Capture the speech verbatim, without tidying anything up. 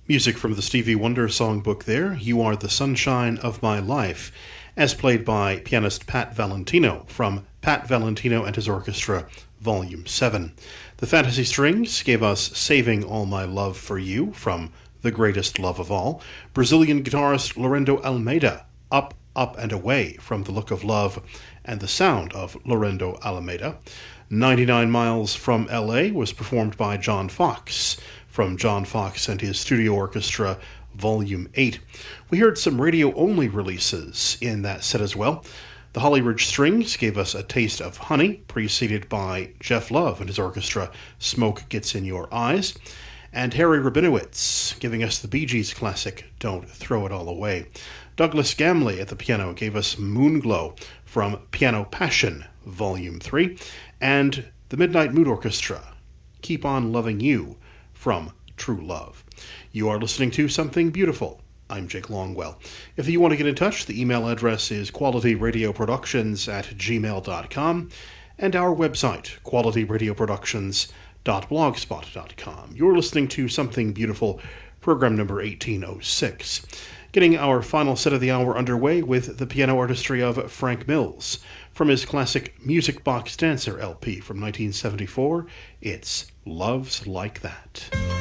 Music from the Stevie Wonder songbook there, You Are the Sunshine of My Life, as played by pianist Pat Valentino from Pat Valentino and His Orchestra, Volume seven. The Fantasy Strings gave us Saving All My Love for You from The Greatest Love of All. Brazilian guitarist Lorendo Almeida, Up, Up and Away from The Look of Love and the Sound of Lorendo Almeida. ninety-nine Miles from L A was performed by John Fox from John Fox and His Studio Orchestra, Volume eight. We heard some radio-only releases in that set as well. The Hollyridge Strings gave us A Taste of Honey, preceded by Jeff Love and his orchestra, Smoke Gets in Your Eyes, and Harry Rabinowitz giving us the Bee Gees classic, Don't Throw It All Away. Douglas Gamley at the piano gave us Moonglow from Piano Passion, Volume three, and the Midnight Mood Orchestra, Keep On Loving You from True Love. You are listening to Something Beautiful. I'm Jake Longwell. If you want to get in touch, the email address is qualityradioproductions at gmail dot com, and our website, qualityradioproductions dot blogspot dot com. You're listening to Something Beautiful, program number eighteen oh six. Getting our final set of the hour underway with the piano artistry of Frank Mills. From his classic Music Box Dancer L P from nineteen seventy-four, it's Love's Like That.